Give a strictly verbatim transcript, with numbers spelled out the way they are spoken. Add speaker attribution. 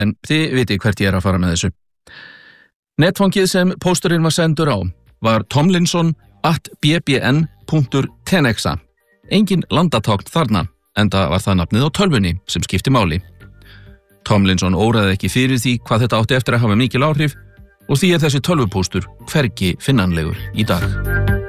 Speaker 1: en þið viti hvert ég er að fara með þessu. Netfangið sem pósturinn var sendur á var tomlinson at b b n punktur tenexa. Engin landatákn þarna, enda var það nafnið á tölvunni sem skipti máli. Tomlinson óraði ekki fyrir því hvað þetta átti eftir að hafa mikil áhrif og því er þessi tölvupóstur hvergi finnanlegur í dag.